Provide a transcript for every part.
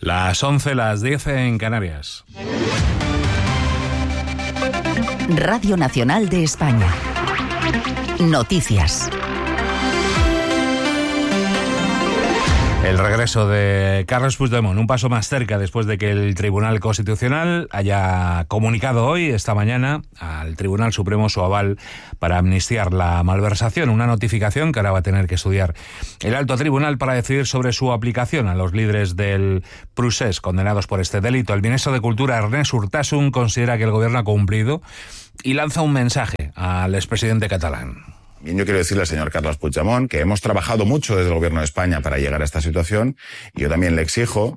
Las 11, las 10 en Canarias. Radio Nacional de España. Noticias. El regreso de Carles Puigdemont, un paso más cerca después de que el Tribunal Constitucional haya comunicado hoy, esta mañana, al Tribunal Supremo su aval para amnistiar la malversación, una notificación que ahora va a tener que estudiar el alto tribunal para decidir sobre su aplicación a los líderes del procés condenados por este delito. El ministro de Cultura, Ernest Urtasun, considera que el gobierno ha cumplido y lanza un mensaje al expresidente catalán. Bien, yo quiero decirle al señor Carles Puigdemont que hemos trabajado mucho desde el Gobierno de España para llegar a esta situación, y yo también le exijo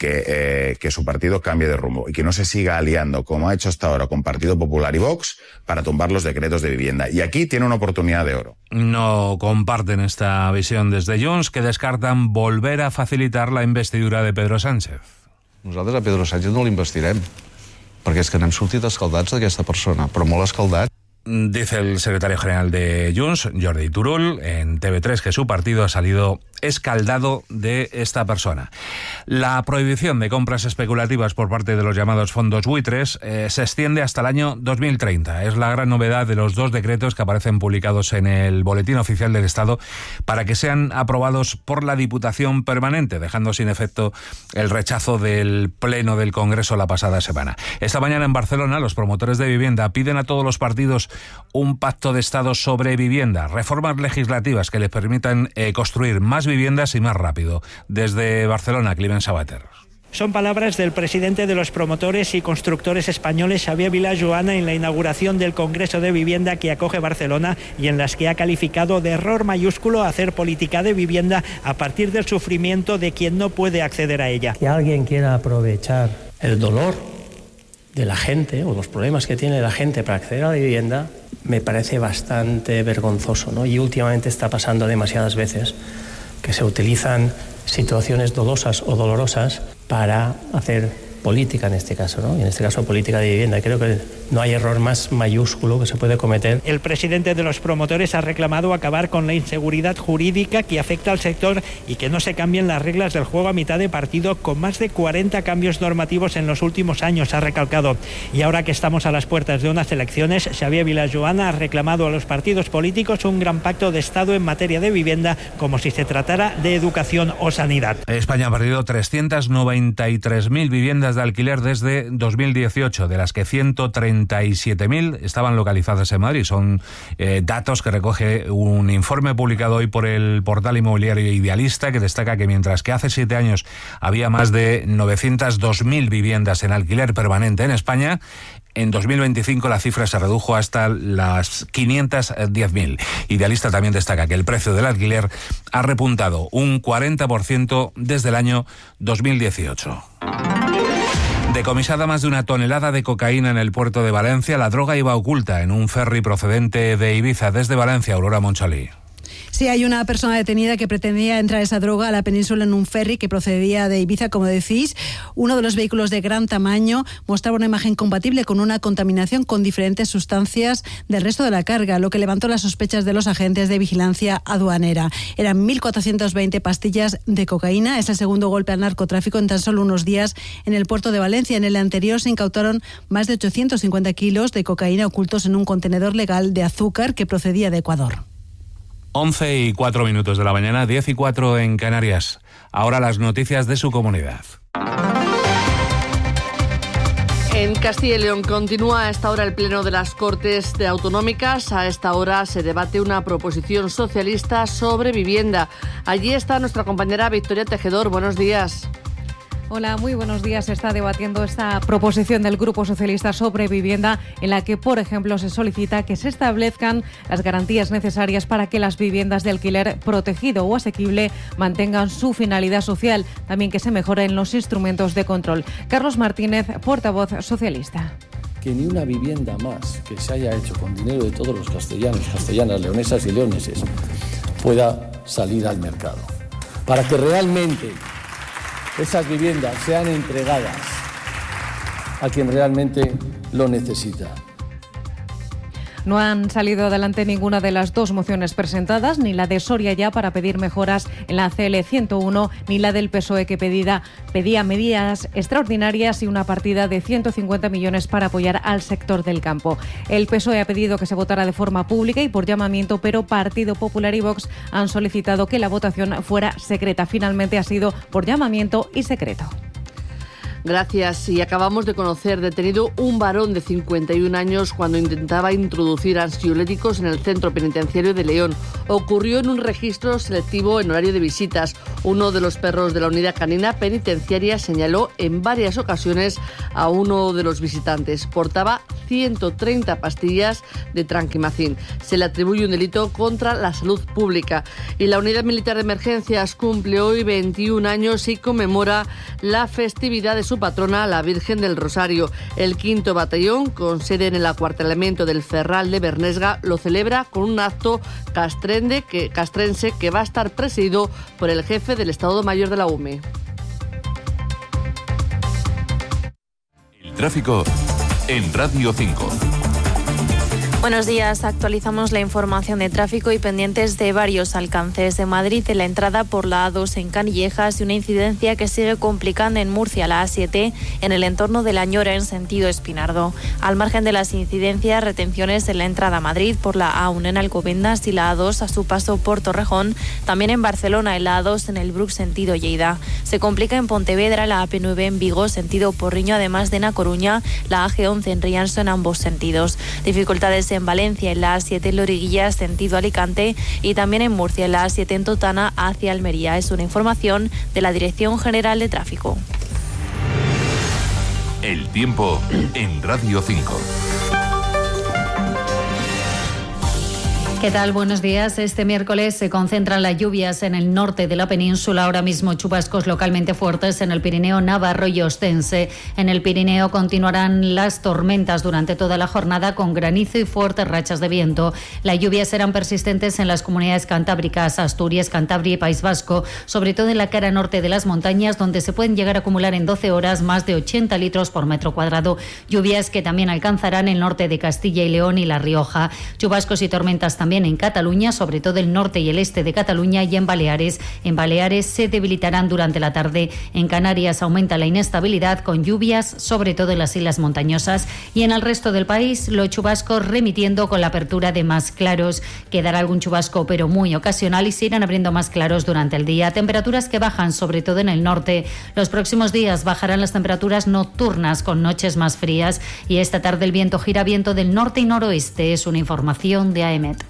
que su partido cambie de rumbo y que no se siga aliando, como ha hecho hasta ahora, con Partido Popular y Vox para tumbar los decretos de vivienda. Y aquí tiene una oportunidad de oro. No comparten esta visión desde Junts, que descartan volver a facilitar la investidura de Pedro Sánchez. Nosaltres a Pedro Sánchez no l'investirem, perquè és que n'hem sortit escaldats d'aquesta persona, però molt escaldats. Dice el secretario general de Junts, Jordi Turull, en TV3 que su partido ha salido escaldado de esta persona. La prohibición de compras especulativas por parte de los llamados fondos buitres se extiende hasta el año 2030. Es la gran novedad de los dos decretos que aparecen publicados en el Boletín Oficial del Estado para que sean aprobados por la Diputación Permanente, dejando sin efecto el rechazo del Pleno del Congreso la pasada semana. Esta mañana en Barcelona, los promotores de vivienda piden a todos los partidos un pacto de Estado sobre vivienda, reformas legislativas que les permitan construir más viviendas y más rápido. Desde Barcelona, Climent Sabater. Son palabras del presidente de los promotores y constructores españoles, Xavier Vilajoana, en la inauguración del Congreso de Vivienda que acoge Barcelona, y en las que ha calificado de error mayúsculo hacer política de vivienda a partir del sufrimiento de quien no puede acceder a ella. Que alguien quiera aprovechar el dolor de la gente o los problemas que tiene la gente para acceder a la vivienda me parece bastante vergonzoso, ¿no? Y últimamente está pasando demasiadas veces que se utilizan situaciones dolosas o dolorosas para hacer política en este caso, ¿no? Y en este caso política de vivienda. Creo que no hay error más mayúsculo que se puede cometer. El presidente de los promotores ha reclamado acabar con la inseguridad jurídica que afecta al sector y que no se cambien las reglas del juego a mitad de partido, con más de 40 cambios normativos en los últimos años, ha recalcado. Y ahora que estamos a las puertas de unas elecciones, Xavier Vilajoana ha reclamado a los partidos políticos un gran pacto de Estado en materia de vivienda, como si se tratara de educación o sanidad. España ha perdido 393.000 viviendas de alquiler desde 2018, de las que 137.000 estaban localizadas en Madrid. Son datos que recoge un informe publicado hoy por el portal inmobiliario Idealista, que destaca que mientras que hace 7 años había más de 902.000 viviendas en alquiler permanente en España, en 2025 la cifra se redujo hasta las 510.000. Idealista también destaca que el precio del alquiler ha repuntado un 40% desde el año 2018. Decomisada más de 1 tonelada de cocaína en el puerto de Valencia. La droga iba oculta en un ferry procedente de Ibiza. Desde Valencia, Aurora Monchalí. Sí, hay una persona detenida que pretendía entrar esa droga a la península en un ferry que procedía de Ibiza, como decís. Uno de los vehículos de gran tamaño mostraba una imagen compatible con una contaminación con diferentes sustancias del resto de la carga, lo que levantó las sospechas de los agentes de vigilancia aduanera. Eran 1.420 pastillas de cocaína. Es el segundo golpe al narcotráfico en tan solo unos días en el puerto de Valencia. En el anterior se incautaron más de 850 kilos de cocaína ocultos en un contenedor legal de azúcar que procedía de Ecuador. 11:04 de la mañana, 10:04 en Canarias. Ahora las noticias de su comunidad. En Castilla y León continúa a esta hora el pleno de las Cortes Autonómicas. A esta hora se debate una proposición socialista sobre vivienda. Allí está nuestra compañera Victoria Tejedor. Buenos días. Hola, muy buenos días. Se está debatiendo esta proposición del Grupo Socialista sobre vivienda, en la que, por ejemplo, se solicita que se establezcan las garantías necesarias para que las viviendas de alquiler protegido o asequible mantengan su finalidad social. También que se mejoren los instrumentos de control. Carlos Martínez, portavoz socialista. Que ni una vivienda más que se haya hecho con dinero de todos los castellanos, castellanas, leonesas y leoneses pueda salir al mercado. Para que realmente esas viviendas sean entregadas a quien realmente lo necesita. No han salido adelante ninguna de las dos mociones presentadas, ni la de Soria Ya para pedir mejoras en la CL 101, ni la del PSOE que pedía medidas extraordinarias y una partida de 150 millones para apoyar al sector del campo. El PSOE ha pedido que se votara de forma pública y por llamamiento, pero Partido Popular y Vox han solicitado que la votación fuera secreta. Finalmente ha sido por llamamiento y secreto. Gracias. Y acabamos de conocer detenido un varón de 51 años cuando intentaba introducir ansiolíticos en el centro penitenciario de León. Ocurrió en un registro selectivo en horario de visitas. Uno de los perros de la unidad canina penitenciaria señaló en varias ocasiones a uno de los visitantes. Portaba 130 pastillas de Trankimacin. Se le atribuye un delito contra la salud pública. Y la Unidad Militar de Emergencias cumple hoy 21 años y conmemora la festividad de su patrona, la Virgen del Rosario. El 5º Batallón, con sede en el acuartelamiento del Ferral de Bernesga, lo celebra con un acto castrense que va a estar presidido por el jefe del Estado Mayor de la UME. El tráfico en Radio 5. Buenos días, actualizamos la información de tráfico y pendientes de varios alcances de Madrid en la entrada por la A2 en Canillejas y una incidencia que sigue complicando en Murcia la A7 en el entorno de La Ñora en sentido Espinardo. Al margen de las incidencias, retenciones en la entrada a Madrid por la A1 en Alcobendas y la A2 a su paso por Torrejón, también en Barcelona en la A2 en el Bruc sentido Lleida. Se complica en Pontevedra la AP9 en Vigo sentido Porriño, además de en A Coruña la AG11 en Rianso en ambos sentidos. Dificultades en Valencia en la A7 en Loriguilla sentido Alicante y también en Murcia en la A7 en Totana hacia Almería. Es una información de la Dirección General de Tráfico. El tiempo en Radio 5. ¿Qué tal? Buenos días. Este miércoles se concentran las lluvias en el norte de la península. Ahora mismo chubascos localmente fuertes en el Pirineo navarro y ostense. En el Pirineo continuarán las tormentas durante toda la jornada con granizo y fuertes rachas de viento. Las lluvias serán persistentes en las comunidades cantábricas, Asturias, Cantabria y País Vasco, sobre todo en la cara norte de las montañas, donde se pueden llegar a acumular en 12 horas más de 80 litros por metro cuadrado. Lluvias que también alcanzarán el norte de Castilla y León y La Rioja. Chubascos y tormentas también en Cataluña, sobre todo el norte y el este de Cataluña y en Baleares. En Baleares se debilitarán durante la tarde. En Canarias aumenta la inestabilidad con lluvias, sobre todo en las islas montañosas. Y en el resto del país, los chubascos remitiendo con la apertura de más claros. Quedará algún chubasco, pero muy ocasional, y se irán abriendo más claros durante el día. Temperaturas que bajan, sobre todo en el norte. Los próximos días bajarán las temperaturas nocturnas con noches más frías. Y esta tarde el viento gira viento del norte y noroeste. Es una información de AEMET.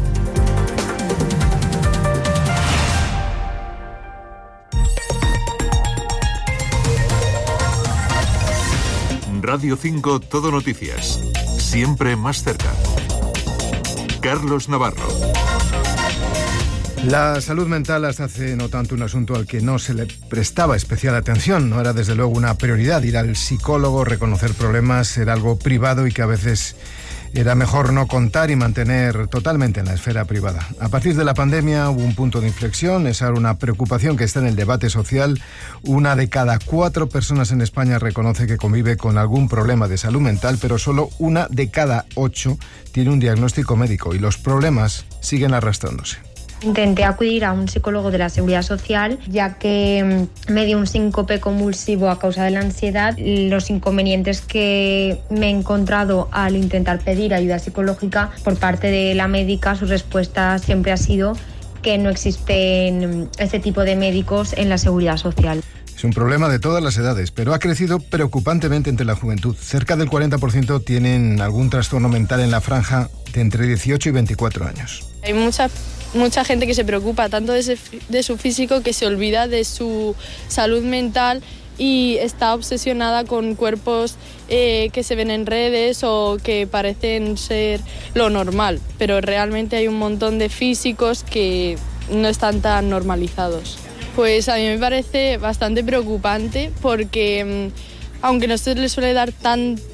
Radio 5 Todo Noticias. Siempre más cerca. Carlos Navarro. La salud mental hasta hace no tanto un asunto al que no se le prestaba especial atención. No era desde luego una prioridad. Ir al psicólogo, reconocer problemas, era algo privado y que a veces era mejor no contar y mantener totalmente en la esfera privada. A partir de la pandemia hubo un punto de inflexión. Esa era una preocupación que está en el debate social. 1 de cada 4 personas en España reconoce que convive con algún problema de salud mental, pero solo 1 de cada 8 tiene un diagnóstico médico y los problemas siguen arrastrándose. Intenté acudir a un psicólogo de la Seguridad Social, ya que me dio un síncope convulsivo a causa de la ansiedad. Los inconvenientes que me he encontrado al intentar pedir ayuda psicológica por parte de la médica, su respuesta siempre ha sido que no existen este tipo de médicos en la Seguridad Social. Es un problema de todas las edades, pero ha crecido preocupantemente entre la juventud. Cerca del 40% tienen algún trastorno mental en la franja de entre 18 y 24 años. Hay mucha gente que se preocupa tanto de su físico que se olvida de su salud mental y está obsesionada con cuerpos que se ven en redes o que parecen ser lo normal, pero realmente hay un montón de físicos que no están tan normalizados. Pues a mí me parece bastante preocupante porque aunque no se le suele dar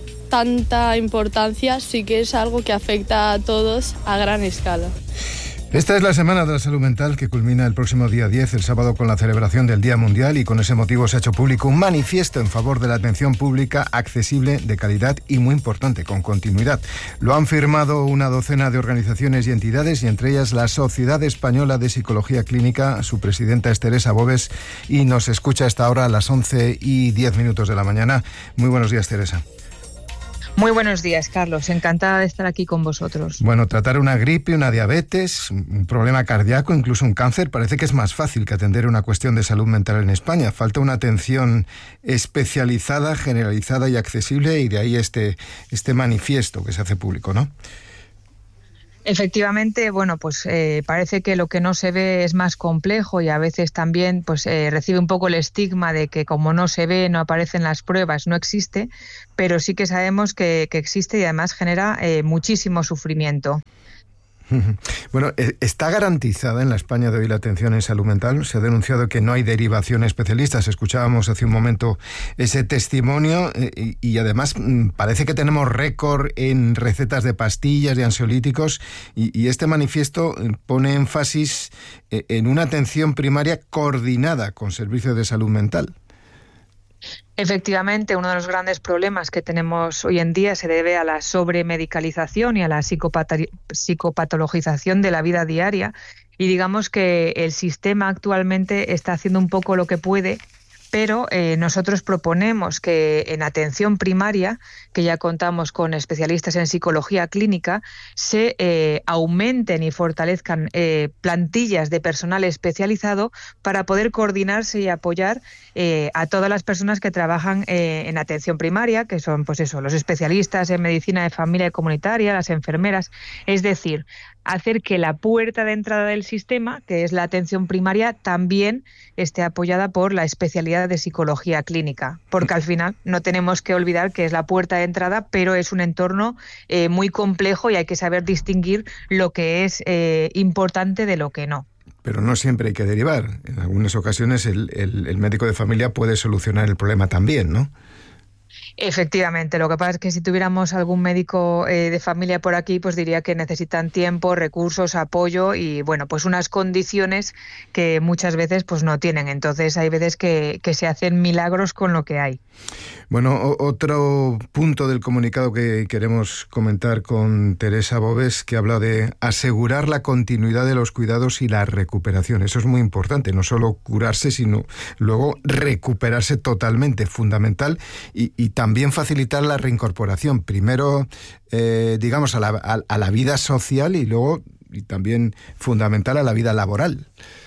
tanta importancia, sí que es algo que afecta a todos a gran escala. Esta es la Semana de la Salud Mental que culmina el próximo día 10, el sábado, con la celebración del Día Mundial, y con ese motivo se ha hecho público un manifiesto en favor de la atención pública accesible, de calidad y, muy importante, con continuidad. Lo han firmado una docena de organizaciones y entidades, y entre ellas la Sociedad Española de Psicología Clínica. Su presidenta es Teresa Boves y nos escucha a esta hora, a las 11:10 de la mañana. Muy buenos días, Teresa. Muy buenos días, Carlos. Encantada de estar aquí con vosotros. Bueno, tratar una gripe, una diabetes, un problema cardíaco, incluso un cáncer, parece que es más fácil que atender una cuestión de salud mental en España. Falta una atención especializada, generalizada y accesible, y de ahí este manifiesto que se hace público, ¿no? Efectivamente, bueno, pues parece que lo que no se ve es más complejo, y a veces también pues recibe un poco el estigma de que como no se ve, no aparecen las pruebas, no existe, pero sí que sabemos que existe, y además genera muchísimo sufrimiento. Bueno, ¿está garantizada en la España de hoy la atención en salud mental? Se ha denunciado que no hay derivación a especialistas. Escuchábamos hace un momento ese testimonio, y además parece que tenemos récord en recetas de pastillas, de ansiolíticos, y este manifiesto pone énfasis en una atención primaria coordinada con servicios de salud mental. Efectivamente, uno de los grandes problemas que tenemos hoy en día se debe a la sobremedicalización y a la psicopatologización de la vida diaria, y digamos que el sistema actualmente está haciendo un poco lo que puede, pero nosotros proponemos que en atención primaria, que ya contamos con especialistas en psicología clínica, se aumenten y fortalezcan plantillas de personal especializado para poder coordinarse y apoyar a todas las personas que trabajan en atención primaria, que son pues eso, los especialistas en medicina de familia y comunitaria, las enfermeras, es decir, hacer que la puerta de entrada del sistema, que es la atención primaria, también esté apoyada por la especialidad de psicología clínica, porque al final no tenemos que olvidar que es la puerta de entrada, pero es un entorno muy complejo, y hay que saber distinguir lo que es importante de lo que no. Pero no siempre hay que derivar. En algunas ocasiones el médico de familia puede solucionar el problema también, ¿no? Efectivamente, lo que pasa es que si tuviéramos algún médico de familia por aquí, pues diría que necesitan tiempo, recursos, apoyo y, bueno, pues unas condiciones que muchas veces pues no tienen. Entonces hay veces que se hacen milagros con lo que hay. Bueno, otro punto del comunicado que queremos comentar con Teresa Boves, que habla de asegurar la continuidad de los cuidados y la recuperación. Eso es muy importante, no solo curarse, sino luego recuperarse totalmente, fundamental, y también facilitar la reincorporación. Primero, digamos, a la vida social, y luego, y también fundamental, a la vida laboral.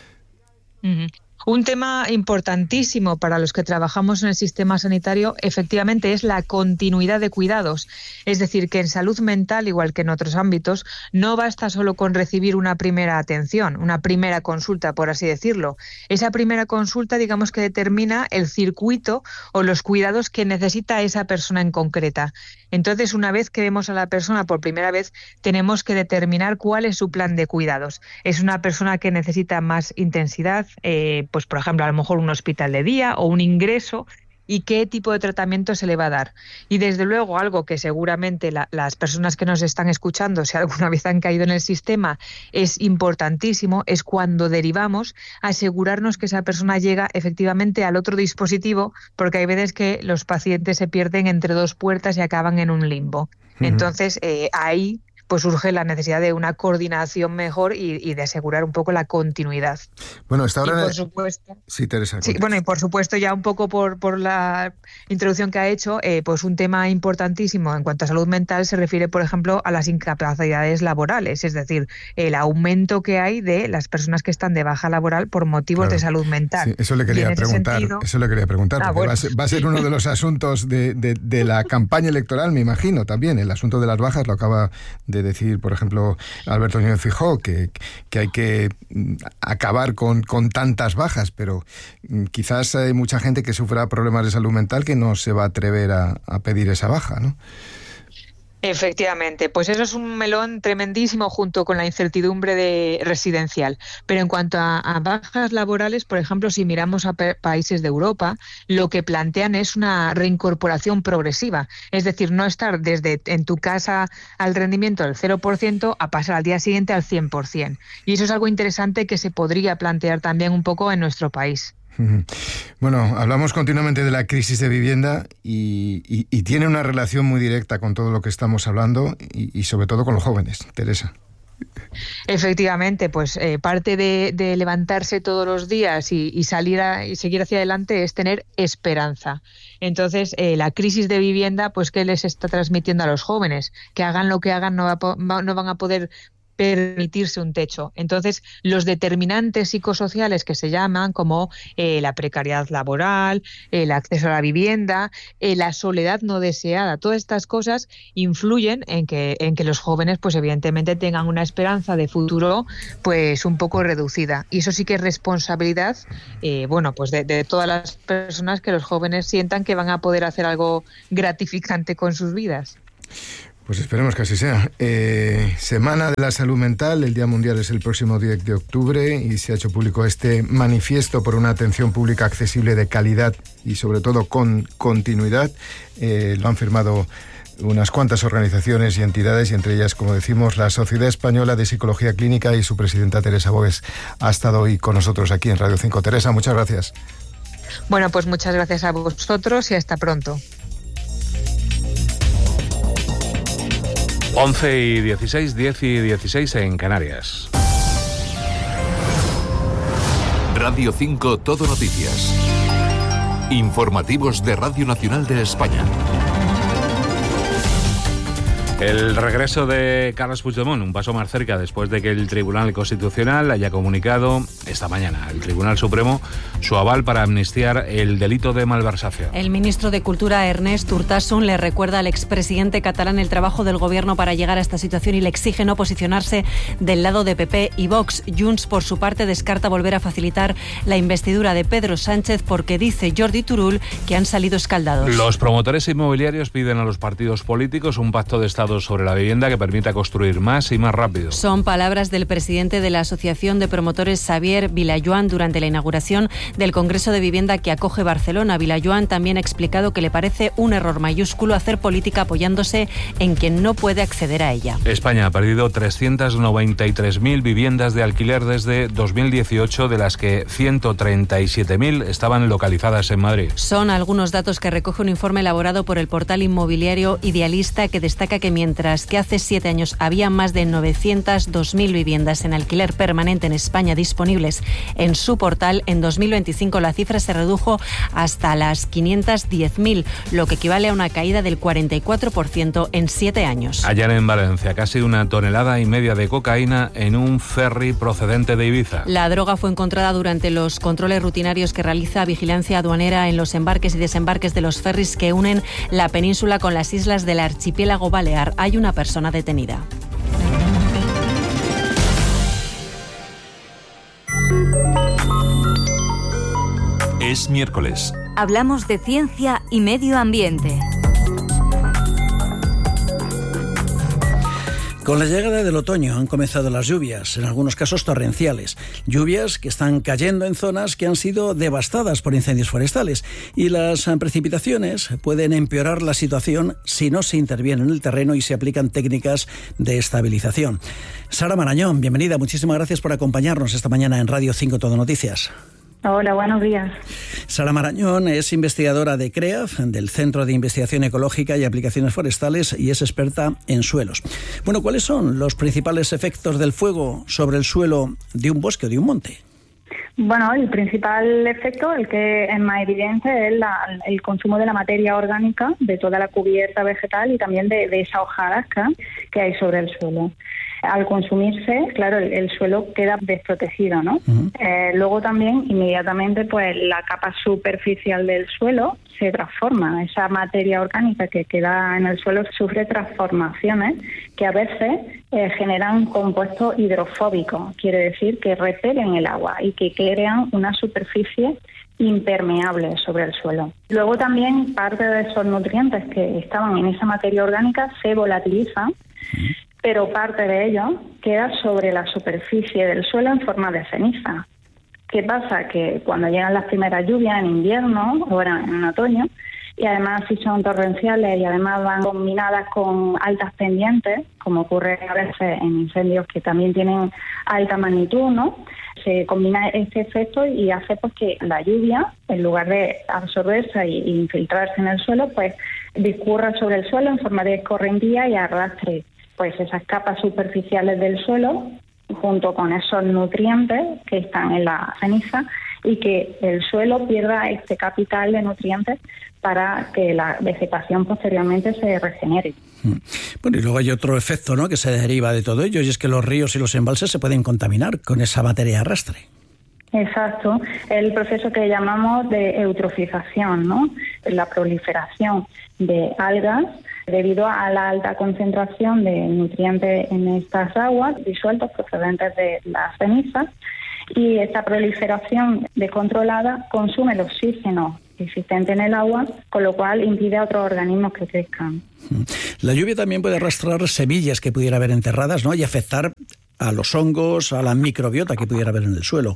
Uh-huh. Un tema importantísimo para los que trabajamos en el sistema sanitario, efectivamente, es la continuidad de cuidados. Es decir, que en salud mental, igual que en otros ámbitos, no basta solo con recibir una primera atención, una primera consulta, por así decirlo. Esa primera consulta, digamos, que determina el circuito o los cuidados que necesita esa persona en concreta. Entonces, una vez que vemos a la persona por primera vez, tenemos que determinar cuál es su plan de cuidados. Es una persona que necesita más intensidad, pues por ejemplo, a lo mejor un hospital de día o un ingreso, y qué tipo de tratamiento se le va a dar. Y desde luego, algo que seguramente las personas que nos están escuchando, si alguna vez han caído en el sistema, es importantísimo, es cuando derivamos, asegurarnos que esa persona llega efectivamente al otro dispositivo, porque hay veces que los pacientes se pierden entre dos puertas y acaban en un limbo. Uh-huh. Entonces, ahí pues surge la necesidad de una coordinación mejor y de asegurar un poco la continuidad. Bueno, hasta ahora... Y por supuesto... Sí, Teresa. Sí, bueno, y por supuesto, ya un poco por la introducción que ha hecho, pues un tema importantísimo en cuanto a salud mental se refiere, por ejemplo, a las incapacidades laborales, es decir, el aumento que hay de las personas que están de baja laboral por motivos de salud mental. Sí, eso le quería preguntar, porque bueno, va a ser uno de los asuntos de la campaña electoral, me imagino, también. El asunto de las bajas lo acaba de decir, por ejemplo, Alberto Núñez Feijóo, que hay que acabar con tantas bajas, pero quizás hay mucha gente que sufra problemas de salud mental que no se va a atrever a pedir esa baja, ¿no? Efectivamente, pues eso es un melón tremendísimo junto con la incertidumbre residencial. Pero en cuanto a bajas laborales, por ejemplo, si miramos a países de Europa, lo que plantean es una reincorporación progresiva. Es decir, no estar desde en tu casa al rendimiento del 0% a pasar al día siguiente al 100%. Y eso es algo interesante que se podría plantear también un poco en nuestro país. Bueno, hablamos continuamente de la crisis de vivienda y tiene una relación muy directa con todo lo que estamos hablando y sobre todo con los jóvenes. Teresa. Efectivamente, pues parte de levantarse todos los días y salir y seguir hacia adelante es tener esperanza. Entonces, la crisis de vivienda, pues ¿qué les está transmitiendo a los jóvenes? Que hagan lo que hagan, no van a poder permitirse un techo. Entonces, los determinantes psicosociales que se llaman, como la precariedad laboral, el acceso a la vivienda, la soledad no deseada, todas estas cosas influyen en que los jóvenes, pues evidentemente tengan una esperanza de futuro pues un poco reducida. Y eso sí que es responsabilidad, pues de todas las personas, que los jóvenes sientan que van a poder hacer algo gratificante con sus vidas. Pues esperemos que así sea. Semana de la Salud Mental, el Día Mundial es el próximo 10 de octubre y se ha hecho público este manifiesto por una atención pública accesible, de calidad y sobre todo con continuidad. Lo han firmado unas cuantas organizaciones y entidades, y entre ellas, como decimos, la Sociedad Española de Psicología Clínica, y su presidenta Teresa Bogues ha estado hoy con nosotros aquí en Radio 5. Teresa, muchas gracias. Bueno, pues muchas gracias a vosotros y hasta pronto. 11:16, 10:16 en Canarias. Radio 5 Todo Noticias. Informativos de Radio Nacional de España. El regreso de Carles Puigdemont, un paso más cerca después de que el Tribunal Constitucional haya comunicado esta mañana al Tribunal Supremo su aval para amnistiar el delito de malversación. El ministro de Cultura, Ernest Urtasun, le recuerda al expresidente catalán el trabajo del gobierno para llegar a esta situación y le exige no posicionarse del lado de PP y Vox. Junts, por su parte, descarta volver a facilitar la investidura de Pedro Sánchez porque dice Jordi Turull que han salido escaldados. Los promotores inmobiliarios piden a los partidos políticos un pacto de Estado sobre la vivienda que permita construir más y más rápido. Son palabras del presidente de la Asociación de Promotores, Xavier Vilajoan, durante la inauguración del Congreso de Vivienda que acoge Barcelona. Vilajoan también ha explicado que le parece un error mayúsculo hacer política apoyándose en quien no puede acceder a ella. España ha perdido 393.000 viviendas de alquiler desde 2018, de las que 137.000 estaban localizadas en Madrid. Son algunos datos que recoge un informe elaborado por el portal inmobiliario Idealista, que destaca que mientras que hace 7 años había más de 902.000 viviendas en alquiler permanente en España disponibles en su portal, en 2025 la cifra se redujo hasta las 510.000, lo que equivale a una caída del 44% en 7 años. Hallan en Valencia casi 1,5 toneladas de cocaína en un ferry procedente de Ibiza. La droga fue encontrada durante los controles rutinarios que realiza Vigilancia Aduanera en los embarques y desembarques de los ferries que unen la península con las islas del archipiélago balear. Hay una persona detenida. Es miércoles. Hablamos de ciencia y medio ambiente. Con la llegada del otoño han comenzado las lluvias, en algunos casos torrenciales. Lluvias que están cayendo en zonas que han sido devastadas por incendios forestales. Y las precipitaciones pueden empeorar la situación si no se interviene en el terreno y se aplican técnicas de estabilización. Sara Marañón, bienvenida. Muchísimas gracias por acompañarnos esta mañana en Radio 5 Todo Noticias. Hola, buenos días. Sara Marañón es investigadora de CREAF, del Centro de Investigación Ecológica y Aplicaciones Forestales, y es experta en suelos. Bueno, ¿cuáles son los principales efectos del fuego sobre el suelo de un bosque o de un monte? Bueno, el principal efecto, el que es más evidente, es el consumo de la materia orgánica, de toda la cubierta vegetal y también de esa hojarasca que hay sobre el suelo. Al consumirse, claro, el suelo queda desprotegido, ¿no? Uh-huh. Luego también, inmediatamente, pues la capa superficial del suelo se transforma. Esa materia orgánica que queda en el suelo sufre transformaciones que a veces generan compuestos hidrofóbicos, quiere decir que repelen el agua y que crean una superficie impermeable sobre el suelo. Luego también parte de esos nutrientes que estaban en esa materia orgánica se volatilizan, pero parte de ellos queda sobre la superficie del suelo en forma de ceniza. ¿Qué pasa? Que cuando llegan las primeras lluvias en invierno o en otoño, y además si son torrenciales y además van combinadas con altas pendientes, como ocurre a veces en incendios que también tienen alta magnitud, ¿no? Se combina este efecto y hace pues que la lluvia, en lugar de absorberse e infiltrarse en el suelo, pues discurra sobre el suelo en forma de escorrentía y arrastre pues esas capas superficiales del suelo junto con esos nutrientes que están en la ceniza, y que el suelo pierda este capital de nutrientes para que la vegetación posteriormente se regenere. Bueno, y luego hay otro efecto, ¿no?, que se deriva de todo ello, y es que los ríos y los embalses se pueden contaminar con esa materia de arrastre. Exacto, el proceso que llamamos de eutrofización, ¿no? La proliferación de algas debido a la alta concentración de nutrientes en estas aguas disueltos procedentes de las cenizas, y esta proliferación descontrolada consume el oxígeno existente en el agua, con lo cual impide a otros organismos que crezcan. La lluvia también puede arrastrar semillas que pudiera haber enterradas, ¿no?, y afectar a los hongos, a la microbiota que pudiera haber en el suelo.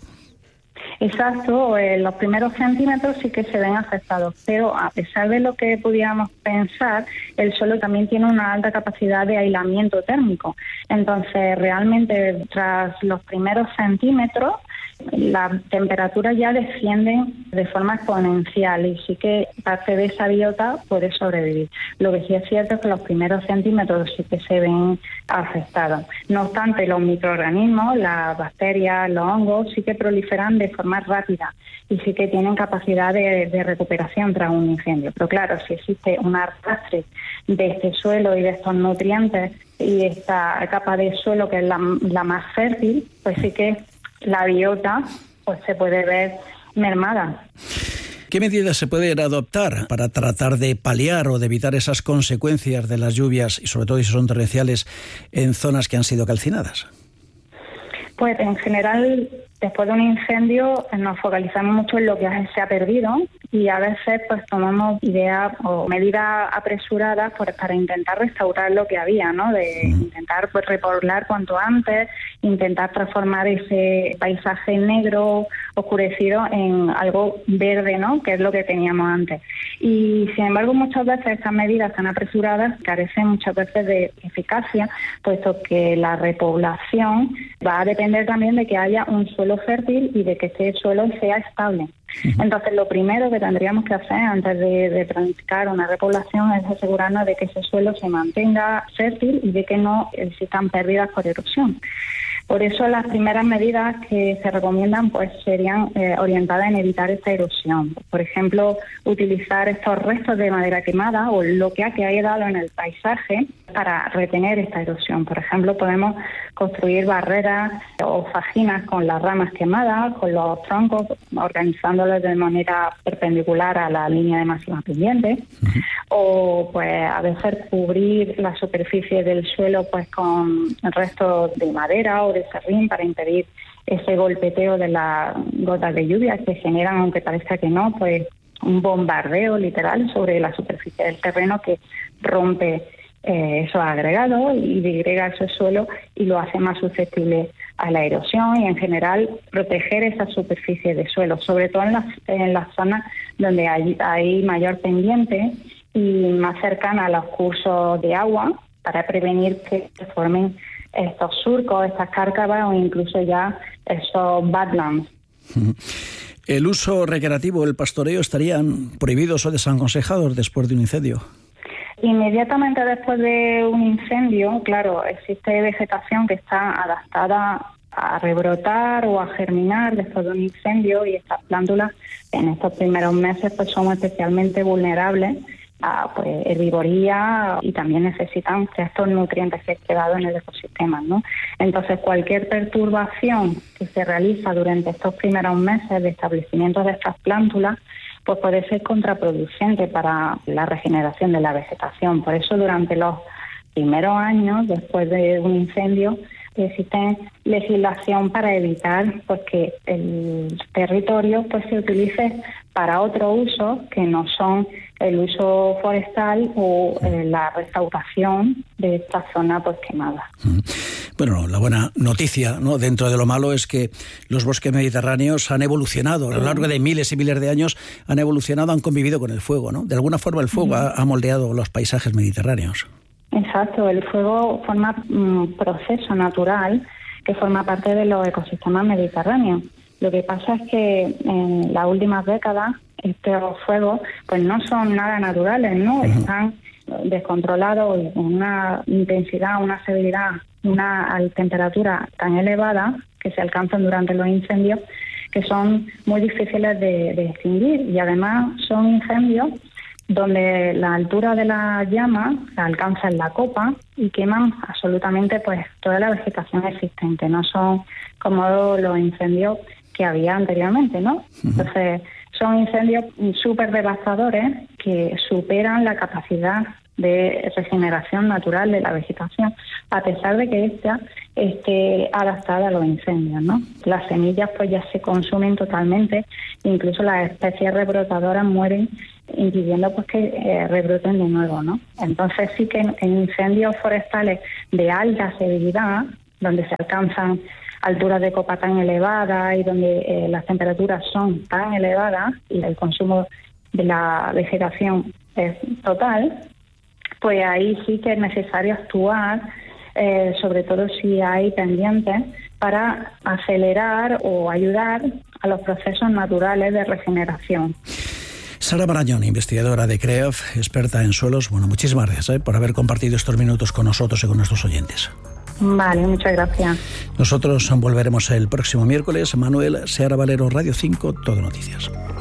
Exacto, los primeros centímetros sí que se ven afectados, pero a pesar de lo que pudiéramos pensar, el suelo también tiene una alta capacidad de aislamiento térmico. Entonces, realmente, tras los primeros centímetros, la temperatura ya desciende de forma exponencial y sí que parte de esa biota puede sobrevivir. Lo que sí es cierto es que los primeros centímetros sí que se ven afectados. No obstante, los microorganismos, las bacterias, los hongos, sí que proliferan de forma rápida y sí que tienen capacidad de recuperación tras un incendio. Pero claro, si existe un arrastre de este suelo y de estos nutrientes y esta capa de suelo que es la más fértil, pues sí que la biota pues se puede ver mermada. ¿Qué medidas se pueden adoptar para tratar de paliar o de evitar esas consecuencias de las lluvias, y sobre todo si son torrenciales, en zonas que han sido calcinadas? Pues en general, después de un incendio nos focalizamos mucho en lo que se ha perdido y a veces pues tomamos ideas o medidas apresuradas para intentar restaurar lo que había, ¿no? De intentar pues repoblar cuanto antes, intentar transformar ese paisaje negro oscurecido en algo verde, ¿no?, que es lo que teníamos antes. Y sin embargo, muchas veces estas medidas tan apresuradas carecen muchas veces de eficacia, puesto que la repoblación va a depender también de que haya un suelo fértil y de que este suelo sea estable. Entonces, lo primero que tendríamos que hacer antes de planificar una repoblación es asegurarnos de que ese suelo se mantenga fértil y de que no existan pérdidas por erosión. Por eso las primeras medidas que se recomiendan pues serían orientadas en evitar esta erosión. Por ejemplo, utilizar estos restos de madera quemada o lo que ha quedado en el paisaje para retener esta erosión. Por ejemplo, podemos construir barreras o fajinas con las ramas quemadas, con los troncos, organizándolos de manera perpendicular a la línea de máxima pendiente, o pues a veces cubrir la superficie del suelo pues con restos de madera o de serrín para impedir ese golpeteo de las gotas de lluvia que generan, aunque parezca que no, pues un bombardeo literal sobre la superficie del terreno que rompe esos agregados y degrega ese suelo y lo hace más susceptible a la erosión, y en general proteger esa superficie de suelo, sobre todo en las zonas donde hay mayor pendiente y más cercana a los cursos de agua, para prevenir que se formen estos surcos, estas cárcavas o incluso ya esos badlands. ¿El uso recreativo, el pastoreo, estarían prohibidos o desaconsejados después de un incendio? Inmediatamente después de un incendio, claro, existe vegetación que está adaptada a rebrotar o a germinar después de un incendio, y estas plántulas en estos primeros meses pues son especialmente vulnerables a pues, herbivoría, y también necesitan estos nutrientes que han quedado en el ecosistema, ¿no? Entonces, cualquier perturbación que se realiza durante estos primeros meses de establecimiento de estas plántulas pues puede ser contraproducente para la regeneración de la vegetación. Por eso, durante los primeros años, después de un incendio, existe legislación para evitar pues que el territorio pues se utilice para otro uso que no son el uso forestal o la restauración de esta zona pues quemada. Bueno, la buena noticia, ¿no?, dentro de lo malo, es que los bosques mediterráneos han evolucionado a lo largo de miles y miles de años, han evolucionado, han convivido con el fuego, ¿no? De alguna forma el fuego ha moldeado los paisajes mediterráneos. Exacto, el fuego forma un proceso natural que forma parte de los ecosistemas mediterráneos. Lo que pasa es que en las últimas décadas estos fuegos pues no son nada naturales, ¿no? Están descontrolados y con una intensidad, una severidad, una temperatura tan elevada que se alcanzan durante los incendios que son muy difíciles de extinguir, y además son incendios donde la altura de la llama alcanza en la copa y queman absolutamente pues toda la vegetación existente. No son como los incendios que había anteriormente, ¿no? Entonces son incendios súper devastadores que superan la capacidad de regeneración natural de la vegetación, a pesar de que esta esté adaptada a los incendios, ¿no? Las semillas pues ya se consumen totalmente, incluso las especies rebrotadoras mueren, impidiendo pues que rebroten de nuevo, ¿no? Entonces sí que en incendios forestales de alta severidad, donde se alcanzan alturas de copa tan elevadas y donde las temperaturas son tan elevadas y el consumo de la vegetación es total, pues ahí sí que es necesario actuar, sobre todo si hay pendientes, para acelerar o ayudar a los procesos naturales de regeneración. Sara Marañón, investigadora de CREAF, experta en suelos. Bueno, muchísimas gracias por haber compartido estos minutos con nosotros y con nuestros oyentes. Vale, muchas gracias. Nosotros volveremos el próximo miércoles. Manuel Seara Valero, Radio 5, Todo Noticias.